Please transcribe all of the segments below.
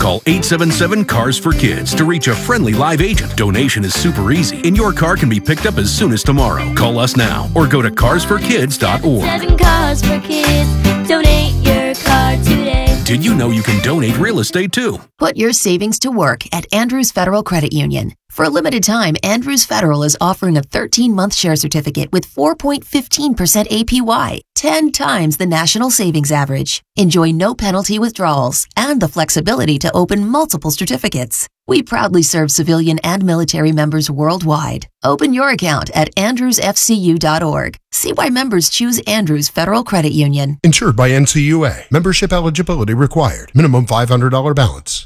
Call 877-CARS-FOR-KIDS to reach a friendly live agent. Donation is super easy, and your car can be picked up as soon as tomorrow. Call us now or go to carsforkids.org. 7 Cars for Kids. Donate your car today. Did you know you can donate real estate too? Put your savings to work at Andrews Federal Credit Union. For a limited time, Andrews Federal is offering a 13-month share certificate with 4.15% APY, 10 times the national savings average. Enjoy no penalty withdrawals and the flexibility to open multiple certificates. We proudly serve civilian and military members worldwide. Open your account at andrewsfcu.org. See why members choose Andrews Federal Credit Union. Insured by NCUA. Membership eligibility required. Minimum $500 balance.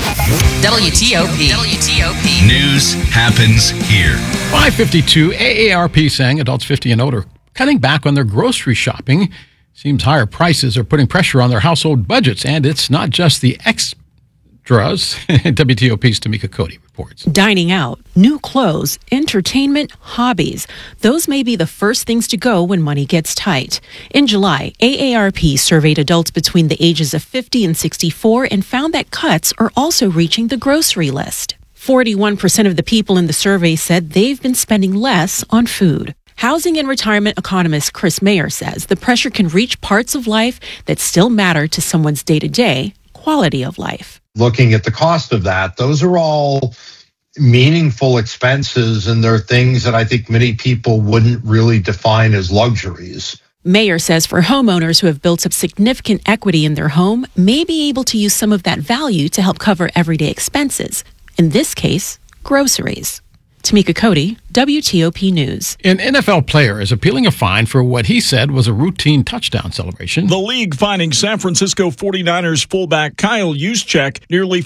WTOP. News happens here. 552 AARP saying adults 50 and older cutting back on their grocery shopping. Seems higher prices are putting pressure on their household budgets, and it's not just the extras. WTOP's Tamika Cody reports. Dining out, new clothes, entertainment, hobbies. Those may be the first things to go when money gets tight. In July, AARP surveyed adults between the ages of 50 and 64 and found that cuts are also reaching the grocery list. 41% of the people in the survey said they've been spending less on food. Housing and retirement economist Chris Mayer says the pressure can reach parts of life that still matter to someone's day-to-day quality of life. Looking at the cost of that, those are all meaningful expenses, and they're things that I think many people wouldn't really define as luxuries. Mayer says for homeowners who have built up significant equity in their home may be able to use some of that value to help cover everyday expenses. In this case, groceries. Tamika Cody, WTOP News. An NFL player is appealing a fine for what he said was a routine touchdown celebration. The league fining San Francisco 49ers fullback Kyle Juszczyk nearly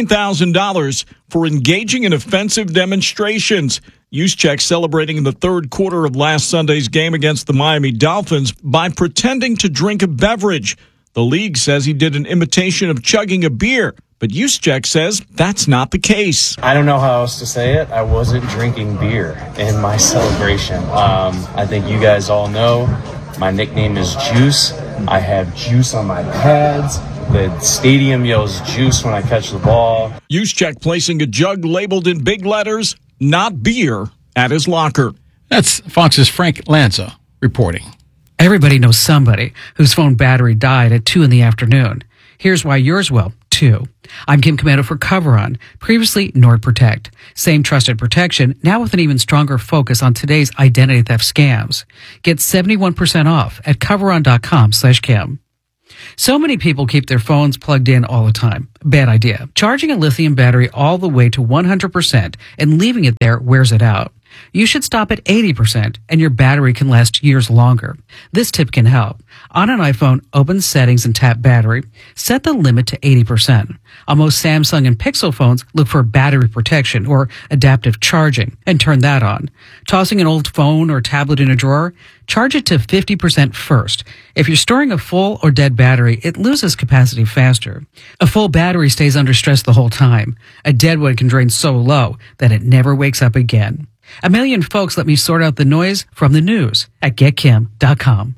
$15,000 for engaging in offensive demonstrations. Juszczyk celebrating in the third quarter of last Sunday's game against the Miami Dolphins by pretending to drink a beverage. The league says he did an imitation of chugging a beer, but Juszczyk says that's not the case. I don't know how else to say it. I wasn't drinking beer in my celebration. I think you guys all know my nickname is Juice. I have juice on my pads. The stadium yells juice when I catch the ball. Juszczyk placing a jug labeled in big letters, "Not beer," at his locker. That's Fox's Frank Lanza reporting. Everybody knows somebody whose phone battery died at 2 in the afternoon. Here's why yours will, too. I'm Kim Commando for Coveron, previously NordProtect. Same trusted protection, now with an even stronger focus on today's identity theft scams. Get 71% off at Coveron.com/Kim. So many people keep their phones plugged in all the time. Bad idea. Charging a lithium battery all the way to 100% and leaving it there wears it out. You should stop at 80% and your battery can last years longer. This tip can help. On an iPhone, open Settings and tap Battery. Set the limit to 80%. On most Samsung and Pixel phones, look for battery protection or adaptive charging and turn that on. Tossing an old phone or tablet in a drawer, charge it to 50% first. If you're storing a full or dead battery, it loses capacity faster. A full battery stays under stress the whole time. A dead one can drain so low that it never wakes up again. A million folks let me sort out the noise from the news at GetKim.com.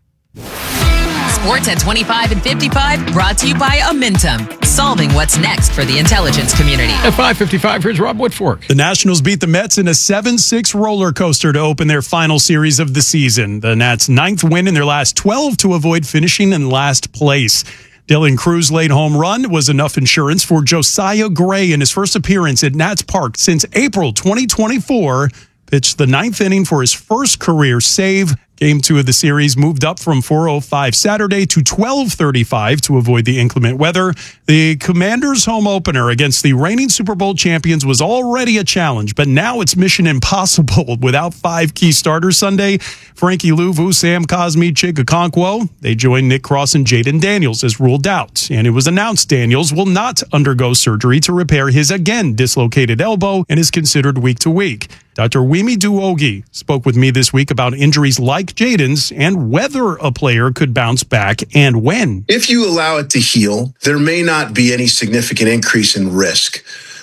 Sports at 25 and 55 brought to you by Amentum, solving what's next for the intelligence community. At 5:55, here's Rob Woodfork. The Nationals beat the Mets in a 7-6 roller coaster to open their final series of the season. The Nats' 9th win in their last 12 to avoid finishing in last place. Dylan Cruz's late home run was enough insurance for Josiah Gray in his first appearance at Nats Park since April 2024. Pitched the 9th inning for his first career save. Game 2 of the series moved up from 4:05 Saturday to 12:35 to avoid the inclement weather. The Commanders' home opener against the reigning Super Bowl champions was already a challenge, but now it's mission impossible without 5 key starters Sunday. Frankie Louvu, Sam Cosmi, Chig Okonkwo. They joined Nick Cross and Jaden Daniels as ruled out. And it was announced Daniels will not undergo surgery to repair his again dislocated elbow and is considered week to week. Dr. Wimi Duogi spoke with me this week about injuries like Jaden's and whether a player could bounce back and when. If you allow it to heal, there may not be any significant increase in risk.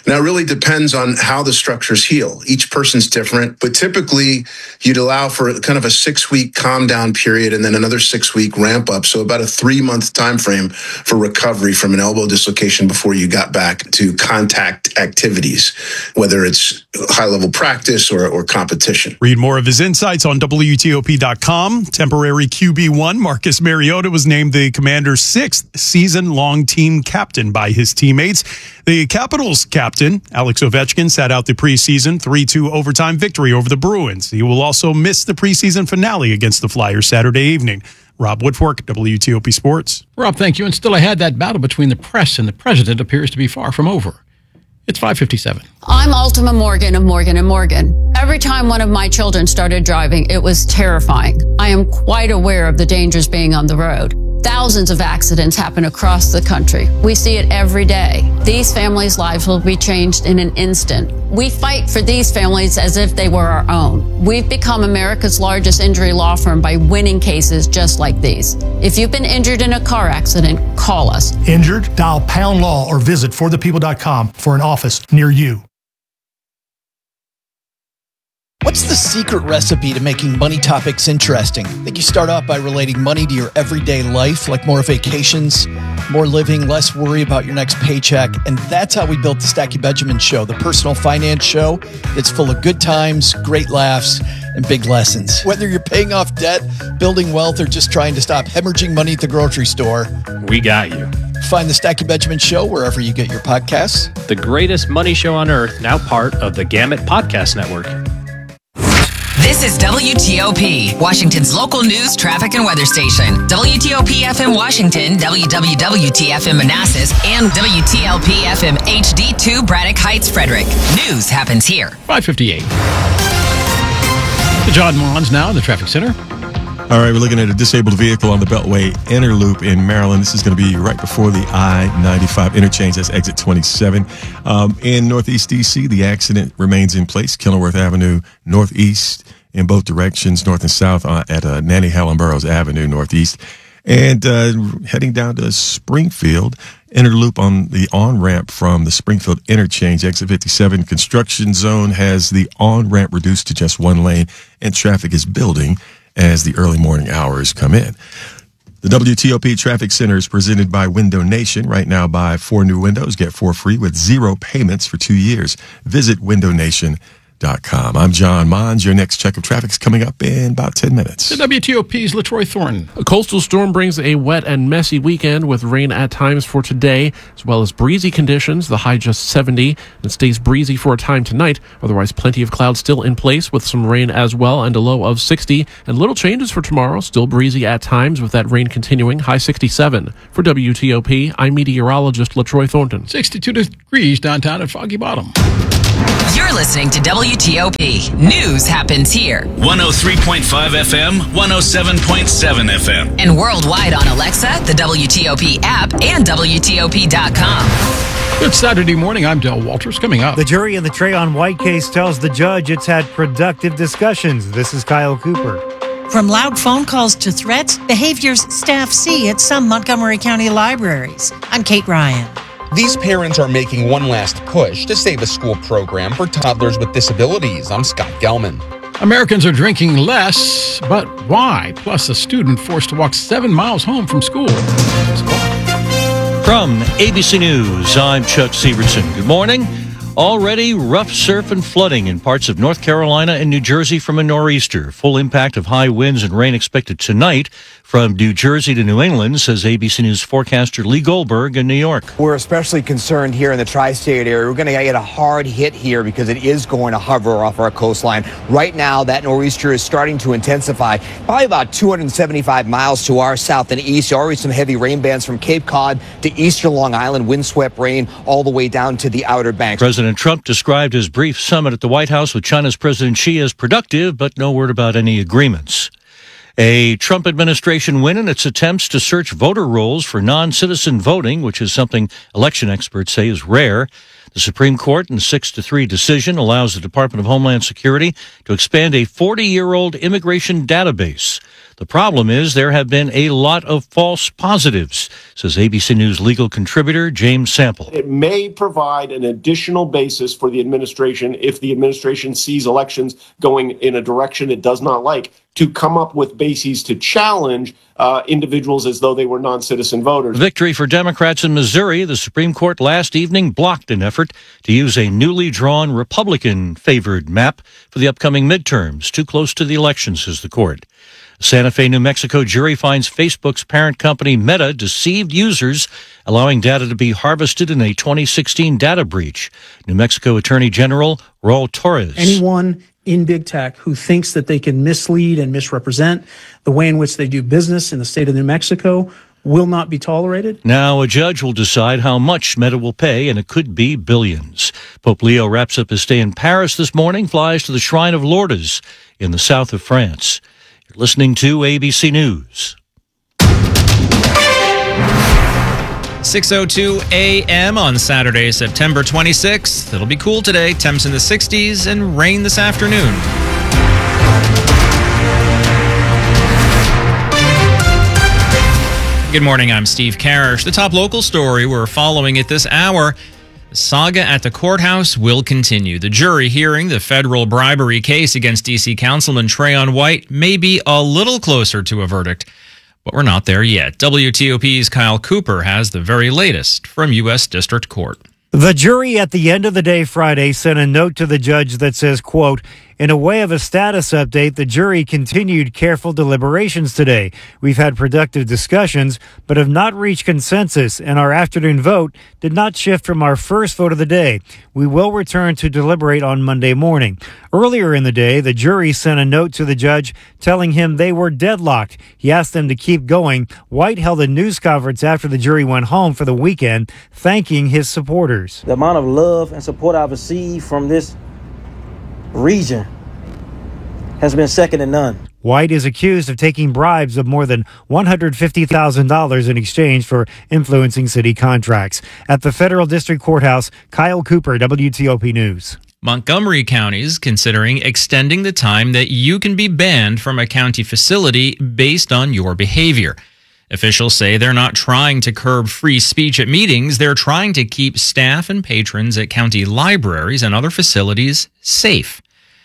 Now, it really depends on how the structures heal. Each person's different, but typically you'd allow for kind of a 6-week calm down period and then another 6-week ramp up. So about a 3-month time frame for recovery from an elbow dislocation before you got back to contact activities, whether it's high-level practice or competition. Read more of his insights on WTOP.com. Temporary QB1 Marcus Mariota was named the Commanders' 6th season-long team captain by his teammates. The Capitals captain, Alex Ovechkin, sat out the preseason 3-2 overtime victory over the Bruins. He will also miss the preseason finale against the Flyers Saturday evening. Rob Woodfork, WTOP Sports. Rob, thank you. And still ahead, that battle between the press and the president appears to be far from over. It's 5:57. I'm Ultima Morgan of Morgan & Morgan. Every time one of my children started driving, it was terrifying. I am quite aware of the dangers being on the road. Thousands of accidents happen across the country. We see it every day. These families' lives will be changed in an instant. We fight for these families as if they were our own. We've become America's largest injury law firm by winning cases just like these. If you've been injured in a car accident, call us. Injured? Dial Pound Law or visit forthepeople.com for an office near you. What's the secret recipe to making money topics interesting? I think you start off by relating money to your everyday life, like more vacations, more living, less worry about your next paycheck. And that's how we built the Stacey Benjamin Show, the personal finance show that's full of good times, great laughs, and big lessons. Whether you're paying off debt, building wealth, or just trying to stop hemorrhaging money at the grocery store, we got you. Find the Stacey Benjamin Show wherever you get your podcasts. The greatest money show on earth, now part of the Gamut Podcast Network. This is WTOP, Washington's local news, traffic, and weather station. WTOP FM Washington, WWWT FM Manassas, and WTLP FM HD2 Braddock Heights, Frederick. News happens here. 5:58. John Mons now in the traffic center. All right, we're looking at a disabled vehicle on the Beltway Inner Loop in Maryland. This is going to be right before the I-95 interchange. That's exit 27. In Northeast D.C., the accident remains in place. Kenilworth Avenue Northeast in both directions, north and south at Nanny Helen Burroughs Avenue Northeast. And heading down to Springfield, Inner Loop on the on-ramp from the Springfield interchange, exit 57. Construction zone has the on-ramp reduced to just one lane, and traffic is building as the early morning hours come in. The WTOP Traffic Center is presented by Window Nation. Right now, buy 4 new windows, get 4 free with 0 payments for 2 years. Visit windownation.com. I'm John Mons. Your next check of traffic is coming up in about 10 minutes. The WTOP's LaTroy Thornton. A coastal storm brings a wet and messy weekend with rain at times for today, as well as breezy conditions. The high just 70. It stays breezy for a time tonight. Otherwise, plenty of clouds still in place with some rain as well and a low of 60. And little changes for tomorrow. Still breezy at times with that rain continuing. High 67. For WTOP, I'm meteorologist LaTroy Thornton. 62 degrees downtown at Foggy Bottom. You're listening to WTOP. News happens here. 103.5 FM, 107.7 FM. And worldwide on Alexa, the WTOP app, and WTOP.com. Good Saturday morning. I'm Del Walters. Coming up. The jury in the Trayon White case tells the judge it's had productive discussions. This is Kyle Cooper. From loud phone calls to threats, behaviors staff see at some Montgomery County libraries. I'm Kate Ryan. These parents are making one last push to save a school program for toddlers with disabilities. I'm Scott Gelman. Americans are drinking less, but why? Plus, a student forced to walk 7 miles home from school. From ABC News, I'm Chuck Severson. Good morning. Already rough surf and flooding in parts of North Carolina and New Jersey from a nor'easter. Full impact of high winds and rain expected tonight from New Jersey to New England, says ABC News forecaster Lee Goldberg in New York. We're especially concerned here in the tri-state area. We're going to get a hard hit here because it is going to hover off our coastline. Right now, that nor'easter is starting to intensify, probably about 275 miles to our south and east. Already some heavy rain bands from Cape Cod to eastern Long Island, windswept rain all the way down to the Outer Banks. President Trump described his brief summit at the White House with China's President Xi as productive, but no word about any agreements. A Trump administration win in its attempts to search voter rolls for non-citizen voting, which is something election experts say is rare. The Supreme Court, in a 6-3 decision, allows the Department of Homeland Security to expand a 40-year-old immigration database. The problem is there have been a lot of false positives, says ABC News legal contributor James Sample. It may provide an additional basis for the administration, if the administration sees elections going in a direction it does not like, to come up with bases to challenge individuals as though they were non-citizen voters. Victory for Democrats in Missouri. The Supreme Court last evening blocked an effort to use a newly drawn Republican-favored map for the upcoming midterms. Too close to the election, says the court. A Santa Fe, New Mexico jury finds Facebook's parent company Meta deceived users, allowing data to be harvested in a 2016 data breach. New Mexico Attorney General Raul Torres. Anyone in big tech who thinks that they can mislead and misrepresent the way in which they do business in the state of New Mexico will not be tolerated. Now a judge will decide how much Meta will pay, and it could be billions. Pope Leo wraps up his stay in Paris this morning, flies to the Shrine of Lourdes in the south of France. You're listening to ABC News. 6:02 a.m. on Saturday, September 26th. It'll be cool today, temps in the 60s, and rain this afternoon. Good morning, I'm Steve Karish. The top local story we're following at this hour. The saga at the courthouse will continue. The jury hearing the federal bribery case against D.C. Councilman Trayon White may be a little closer to a verdict, but we're not there yet. WTOP's Kyle Cooper has the very latest from U.S. District Court. The jury at the end of the day Friday sent a note to the judge that says, quote, "In a way of a status update, the jury continued careful deliberations today. We've had productive discussions, but have not reached consensus, and our afternoon vote did not shift from our first vote of the day. We will return to deliberate on Monday morning." Earlier in the day, the jury sent a note to the judge telling him they were deadlocked. He asked them to keep going. White held a news conference after the jury went home for the weekend, thanking his supporters. The amount of love and support I've received from this region has been second to none. White is accused of taking bribes of more than $150,000 in exchange for influencing city contracts. At the federal district courthouse, Kyle Cooper, WTOP News. Montgomery County is considering extending the time that you can be banned from a county facility based on your behavior. Officials say they're not trying to curb free speech at meetings. They're trying to keep staff and patrons at county libraries and other facilities safe.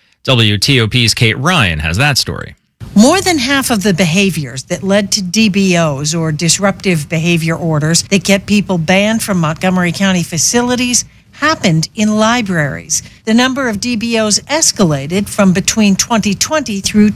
WTOP's Kate Ryan has that story. More than half of the behaviors that led to DBOs, or disruptive behavior orders, that get people banned from Montgomery County facilities happened in libraries. The number of DBOs escalated from between 2020 through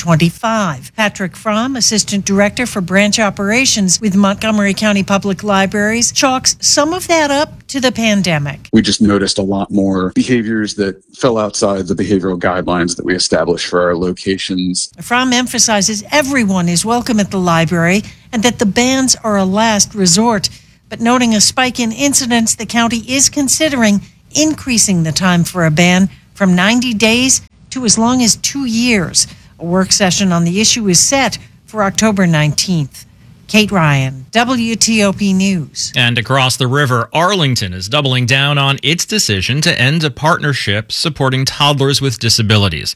2025. Patrick Fromm, Assistant Director for Branch Operations with Montgomery County Public Libraries, chalks some of that up to the pandemic. We just noticed a lot more behaviors that fell outside the behavioral guidelines that we established for our locations. Fromm emphasizes everyone is welcome at the library and that the bans are a last resort. But noting a spike in incidents, the county is considering increasing the time for a ban from 90 days to as long as 2 years. A work session on the issue is set for October 19th. Kate Ryan, WTOP News. And across the river, Arlington is doubling down on its decision to end a partnership supporting toddlers with disabilities.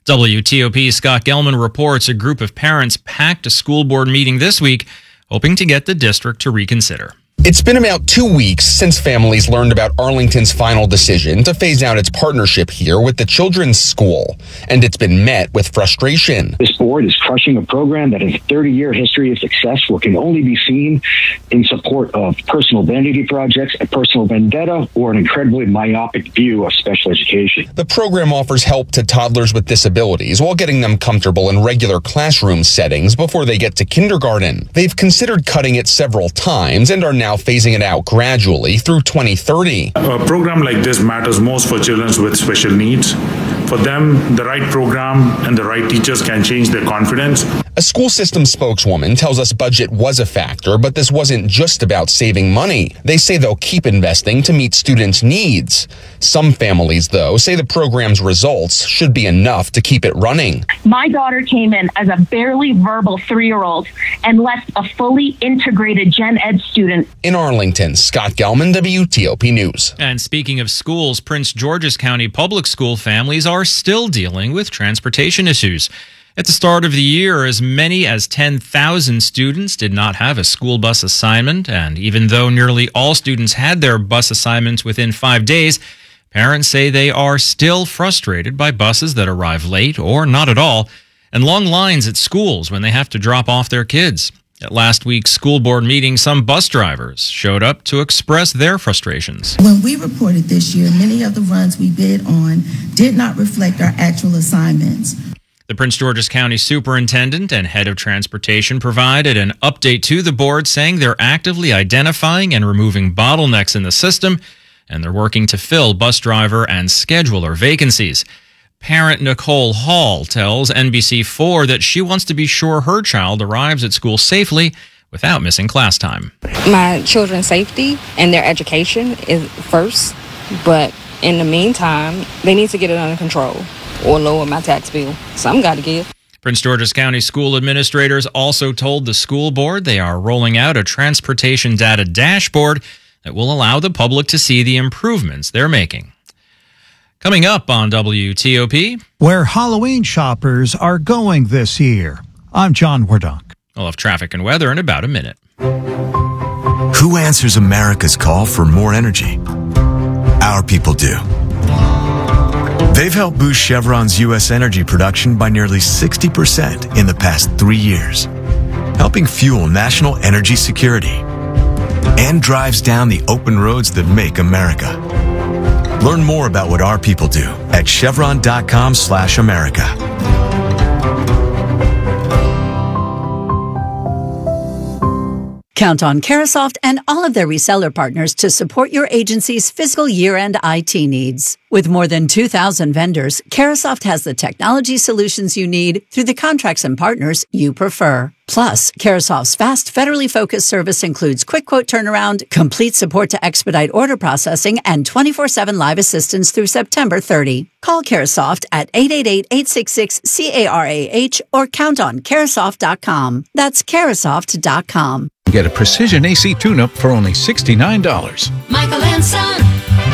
WTOP's Scott Gelman reports a group of parents packed a school board meeting this week, hoping to get the district to reconsider. It's been about 2 weeks since families learned about Arlington's final decision to phase out its partnership here with the Children's School, and it's been met with frustration. This board is crushing a program that has a 30-year history of success, what can only be seen in support of personal vanity projects, a personal vendetta, or an incredibly myopic view of special education. The program offers help to toddlers with disabilities while getting them comfortable in regular classroom settings before they get to kindergarten. They've considered cutting it several times and are now phasing it out gradually through 2030. A program like this matters most for children with special needs. For them, the right program and the right teachers can change their confidence. A school system spokeswoman tells us budget was a factor, but this wasn't just about saving money. They say they'll keep investing to meet students' needs. Some families, though, say the program's results should be enough to keep it running. My daughter came in as a barely verbal 3-year-old and left a fully integrated gen ed student. In Arlington, Scott Gelman, WTOP News. And speaking of schools, Prince George's County public school families are still dealing with transportation issues. At the start of the year, as many as 10,000 students did not have a school bus assignment, and even though nearly all students had their bus assignments within 5 days, parents say they are still frustrated by buses that arrive late or not at all, and long lines at schools when they have to drop off their kids. At last week's school board meeting, some bus drivers showed up to express their frustrations. When we reported this year, many of the runs we bid on did not reflect our actual assignments. The Prince George's County Superintendent and Head of Transportation provided an update to the board saying they're actively identifying and removing bottlenecks in the system, and they're working to fill bus driver and scheduler vacancies. Parent Nicole Hall tells NBC4 that she wants to be sure her child arrives at school safely without missing class time. My children's safety and their education is first, but in the meantime, they need to get it under control or lower my tax bill. Some got to give. Prince George's County school administrators also told the school board they are rolling out a transportation data dashboard that will allow the public to see the improvements they're making. Coming up on WTOP, where Halloween shoppers are going this year. I'm John Wardock. We'll have traffic and weather in about a minute. Who answers America's call for more energy? Our people do. They've helped boost Chevron's U.S. energy production by nearly 60% in the past 3 years, helping fuel national energy security, and drives down the open roads that make America. Learn more about what our people do at chevron.com/America. Count on Carasoft and all of their reseller partners to support your agency's fiscal year-end IT needs. With more than 2,000 vendors, Carasoft has the technology solutions you need through the contracts and partners you prefer. Plus, Carasoft's fast, federally focused service includes quick quote turnaround, complete support to expedite order processing, and 24/7 live assistance through September 30. Call Carasoft at 888-866-CARAH or count on Carasoft.com. That's Carasoft.com. Get a precision AC tune-up for only $69. Michael and Son.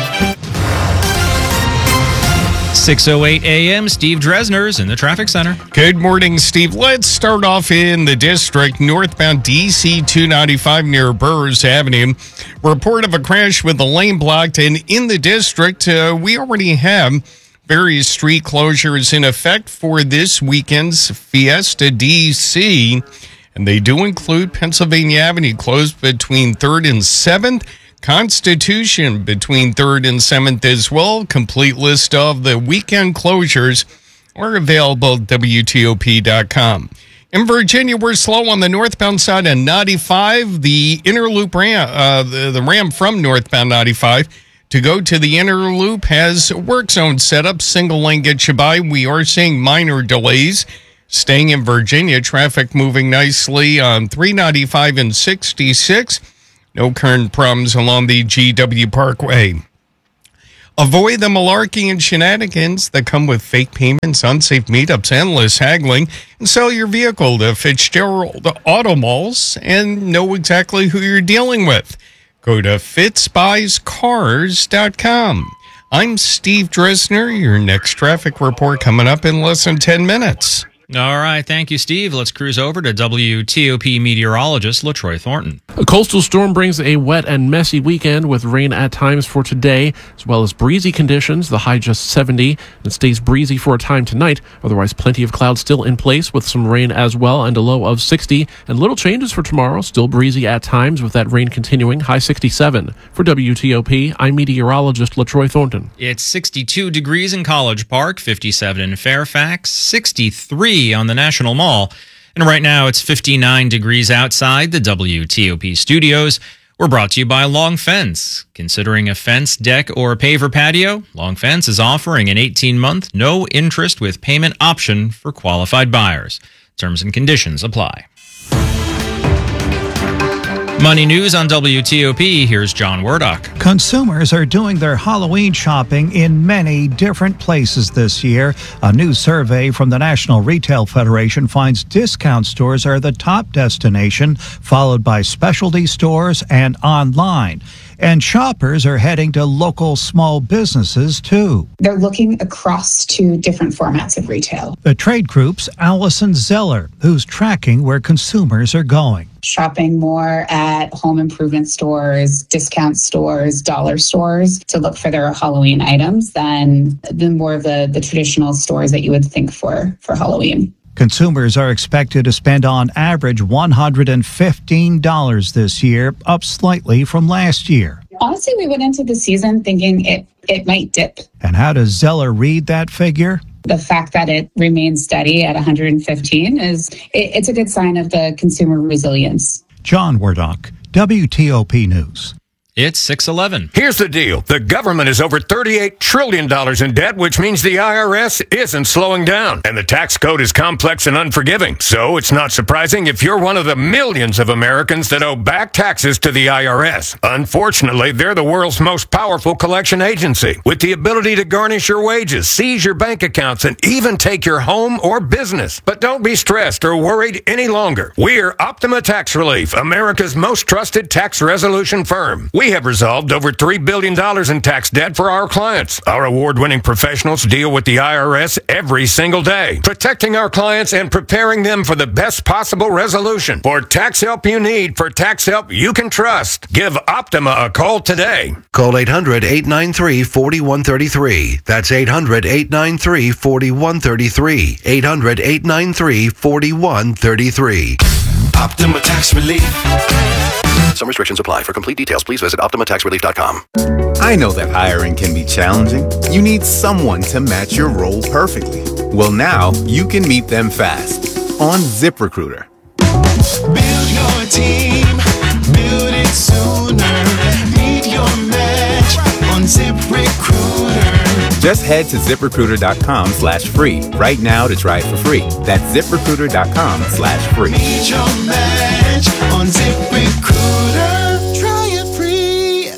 6:08 a.m. Steve Dresner's in the traffic center. Good morning, Steve. Let's start off in the district, northbound DC 295 near Burrs Avenue. Report of a crash with the lane blocked, and in the district, we already have various street closures in effect for this weekend's Fiesta DC, and they do include Pennsylvania Avenue closed between 3rd and 7th. Constitution between 3rd and 7th as well. Complete list of the weekend closures are available at WTOP.com. In Virginia, we're slow on the northbound side of 95. The inner loop ramp, the ramp from northbound 95 to go to the inner loop has work zone set up. Single lane gets you by. We are seeing minor delays. Staying in Virginia, traffic moving nicely on 395 and 66. No current problems along the GW Parkway. Avoid the malarkey and shenanigans that come with fake payments, unsafe meetups, endless haggling, and sell your vehicle to Fitzgerald Auto Malls and know exactly who you're dealing with. Go to fitzbuyscars.com. I'm Steve Dresner. Your next traffic report coming up in less than 10 minutes. All right, thank you, Steve. Let's cruise over to WTOP meteorologist LaTroy Thornton. A coastal storm brings a wet and messy weekend with rain at times for today, as well as breezy conditions, the high just 70, and stays breezy for a time tonight. Otherwise, plenty of clouds still in place with some rain as well and a low of 60. And little changes for tomorrow, still breezy at times with that rain continuing, high 67. For WTOP, I'm meteorologist LaTroy Thornton. It's 62 degrees in College Park, 57 in Fairfax, 63 on the National Mall. And right now it's 59 degrees outside the WTOP studios. We're brought to you by Long Fence. Considering a fence, deck, or paver patio, Long Fence is offering an 18-month, no-interest with payment option for qualified buyers. Terms and conditions apply. Money News on WTOP. Here's John Wardock. Consumers are doing their Halloween shopping in many different places this year. A new survey from the National Retail Federation finds discount stores are the top destination, followed by specialty stores and online. And shoppers are heading to local small businesses, too. They're looking across to different formats of retail. The trade group's Allison Zeller, who's tracking where consumers are going. Shopping more at home improvement stores, discount stores, dollar stores to look for their Halloween items than more of the traditional stores that you would think for Halloween. Consumers are expected to spend on average $115 this year, up slightly from last year. Honestly, we went into the season thinking it might dip. And how does Zeller read that figure? The fact that it remains steady at 115 it's a good sign of the consumer resilience. John Wardock, WTOP News. It's 6:11. Here's the deal. The government is over $38 trillion in debt, which means the IRS isn't slowing down. And the tax code is complex and unforgiving. So it's not surprising if you're one of the millions of Americans that owe back taxes to the IRS. Unfortunately, they're the world's most powerful collection agency, with the ability to garnish your wages, seize your bank accounts, and even take your home or business. But don't be stressed or worried any longer. We're Optima Tax Relief, America's most trusted tax resolution firm. We have resolved over $3 billion in tax debt for our clients. Our award-winning professionals deal with the IRS every single day, protecting our clients and preparing them for the best possible resolution. For tax help you need, for tax help you can trust, give Optima a call today. Call 800-893-4133. That's 800-893-4133. 800-893-4133. Optima Tax Relief. Some restrictions apply. For complete details, please visit OptimaTaxRelief.com. I know that hiring can be challenging. You need someone to match your role perfectly. Well, now you can meet them fast on ZipRecruiter. Build your team. Build it sooner. Meet your match on ZipRecruiter. Just head to ZipRecruiter.com/free right now to try it for free. That's ZipRecruiter.com/free. Meet your match on ZipRecruiter. Try it free.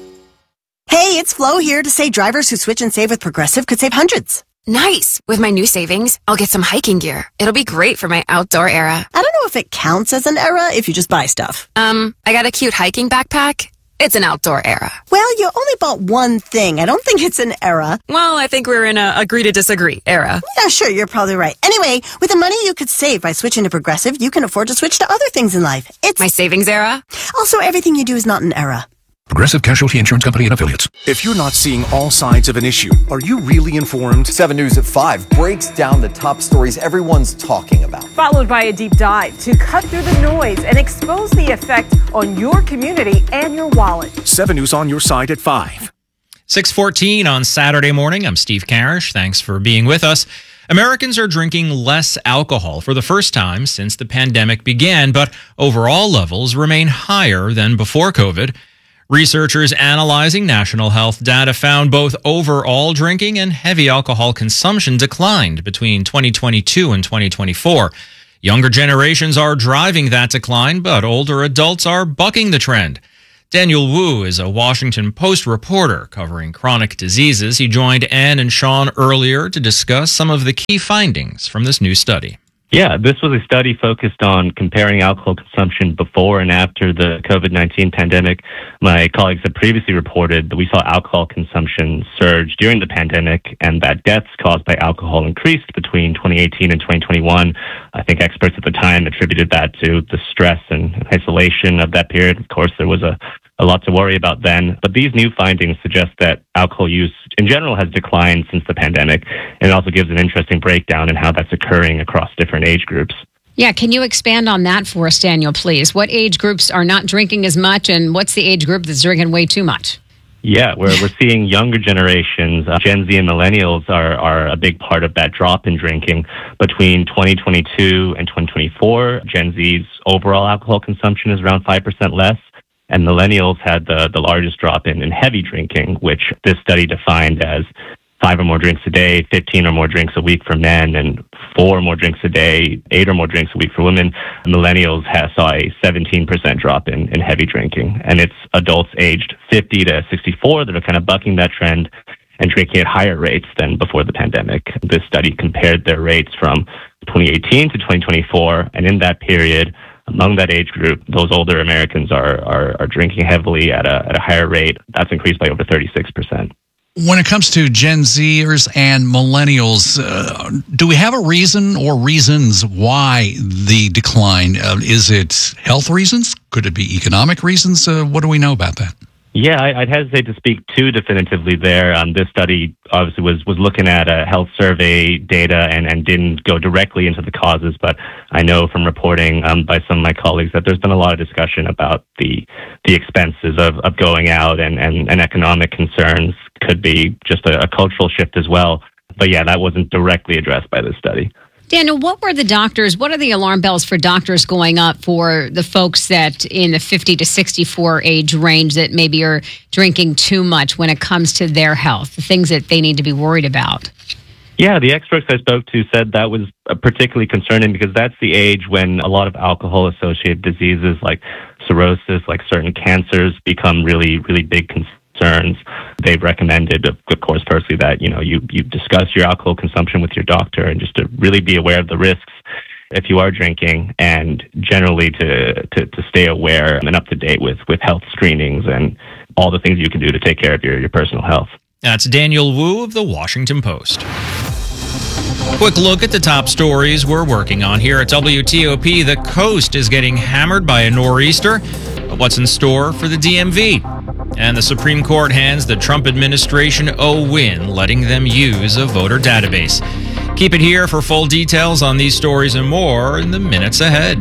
Hey, it's Flo here to say drivers who switch and save with Progressive could save hundreds. Nice. With my new savings, I'll get some hiking gear. It'll be great for my outdoor era. I don't know if it counts as an era if you just buy stuff. I got a cute hiking backpack. It's an outdoor era. Well, you only bought one thing. I don't think it's an era. Well, I think we're in a agree to disagree era. Yeah, sure, you're probably right. Anyway, with the money you could save by switching to Progressive, you can afford to switch to other things in life. It's my savings era. Also, everything you do is not an era. Progressive Casualty Insurance Company and Affiliates. If you're not seeing all sides of an issue, are you really informed? 7 News at 5 breaks down the top stories everyone's talking about. Followed by a deep dive to cut through the noise and expose the effect on your community and your wallet. 7 News on your side at 5. 6:14 on Saturday morning. I'm Steve Karish. Thanks for being with us. Americans are drinking less alcohol for the first time since the pandemic began, but overall levels remain higher than before COVID. Researchers analyzing national health data found both overall drinking and heavy alcohol consumption declined between 2022 and 2024. Younger generations are driving that decline, but older adults are bucking the trend. Daniel Wu is a Washington Post reporter covering chronic diseases. He joined Ann and Sean earlier to discuss some of the key findings from this new study. Yeah, this was a study focused on comparing alcohol consumption before and after the COVID-19 pandemic. My colleagues had previously reported that we saw alcohol consumption surge during the pandemic and that deaths caused by alcohol increased between 2018 and 2021. I think experts at the time attributed that to the stress and isolation of that period. Of course, there was a lot to worry about then. But these new findings suggest that alcohol use in general has declined since the pandemic. And it also gives an interesting breakdown in how that's occurring across different age groups. Yeah, can you expand on that for us, Daniel, please? What age groups are not drinking as much, and what's the age group that's drinking way too much? Yeah, we're seeing younger generations, Gen Z and millennials are a big part of that drop in drinking. Between 2022 and 2024, Gen Z's overall alcohol consumption is around 5% less. And millennials had the largest drop in heavy drinking, which this study defined as 5 or more drinks a day, 15 or more drinks a week for men, and 4 or more drinks a day, 8 or more drinks a week for women. Millennials saw a 17% drop in heavy drinking. And it's adults aged 50 to 64 that are kind of bucking that trend and drinking at higher rates than before the pandemic. This study compared their rates from 2018 to 2024, and in that period, among that age group, those older Americans are drinking heavily at a higher rate. That's increased by over 36%. When it comes to Gen Zers and millennials, do we have a reason or reasons why the decline? Is it health reasons? Could it be economic reasons? What do we know about that? Yeah, I'd hesitate to speak too definitively there. This study obviously was looking at health survey data and didn't go directly into the causes, but I know from reporting by some of my colleagues that there's been a lot of discussion about the expenses of going out and economic concerns. Could be just a cultural shift as well. But yeah, that wasn't directly addressed by this study. Daniel, what are the alarm bells for doctors going up for the folks that in the 50 to 64 age range that maybe are drinking too much when it comes to their health, the things that they need to be worried about? Yeah, the experts I spoke to said that was particularly concerning because that's the age when a lot of alcohol-associated diseases like cirrhosis, like certain cancers, become really, really big concerns. They've recommended, of course, firstly that, you discuss your alcohol consumption with your doctor and just to really be aware of the risks if you are drinking, and generally to stay aware and up to date with health screenings and all the things you can do to take care of your personal health. That's Daniel Wu of the Washington Post. Quick look at the top stories we're working on here at WTOP. The coast is getting hammered by a nor'easter. But what's in store for the DMV? And the Supreme Court hands the Trump administration a win, letting them use a voter database. Keep it here for full details on these stories and more in the minutes ahead.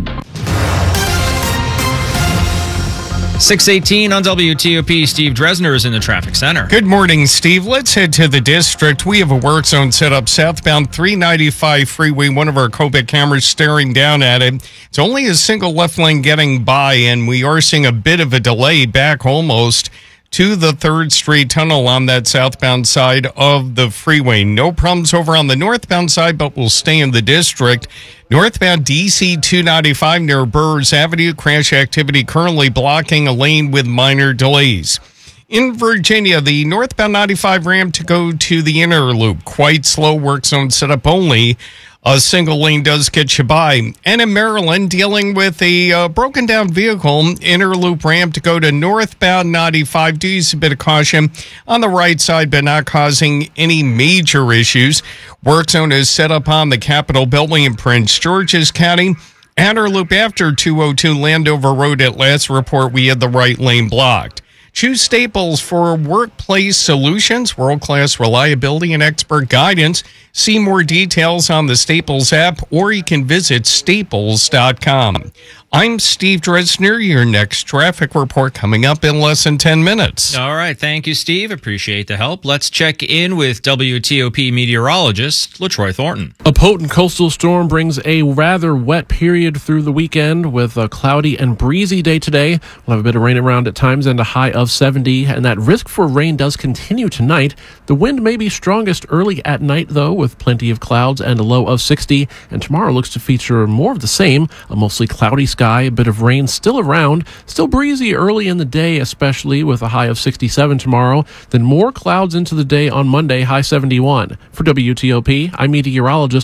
6:18 on WTOP. Steve Dresner is in the traffic center. Good morning, Steve. Let's head to the district. We have a work zone set up southbound 395 freeway. One of our Kobik cameras staring down at it. It's only a single left lane getting by, and we are seeing a bit of a delay back almost to the 3rd Street Tunnel on that southbound side of the freeway. No problems over on the northbound side, but we'll stay in the district. Northbound DC 295 near Burrs Avenue, crash activity currently blocking a lane with minor delays. In Virginia, the northbound 95 ramp to go to the inner loop, quite slow, work zone set up only. A single lane does get you by. And in Maryland, dealing with a broken down vehicle, inner loop ramp to go to northbound 95. Do use a bit of caution on the right side, but not causing any major issues. Work zone is set up on the Capitol Beltway in Prince George's County. Outer loop after 202 Landover Road. At last report, we had the right lane blocked. Choose Staples for workplace solutions, world-class reliability, and expert guidance. See more details on the Staples app, or you can visit staples.com. I'm Steve Dresner. Your next traffic report coming up in less than 10 minutes. All right. Thank you, Steve. Appreciate the help. Let's check in with WTOP meteorologist LaTroy Thornton. A potent coastal storm brings a rather wet period through the weekend with a cloudy and breezy day today. We'll have a bit of rain around at times and a high of 70, and that risk for rain does continue tonight. The wind may be strongest early at night, though, with plenty of clouds and a low of 60, and tomorrow looks to feature more of the same, a mostly cloudy sky, a bit of rain still around, still breezy early in the day, especially with a high of 67 tomorrow, then more clouds into the day on Monday, high 71. For WTOP, I'm meteorologist